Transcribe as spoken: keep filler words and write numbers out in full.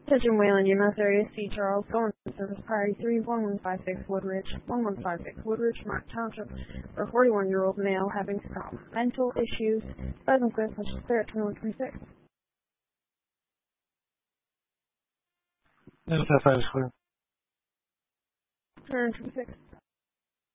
Attention Wayland E M S Area C. Charles, going to service priority three one one five six Woodridge, one one five six Woodridge, Mark Township, for a forty-one-year-old male having some mental issues, present with such as clear at twenty-one twenty-six. F five is clear. twenty-one twenty-six.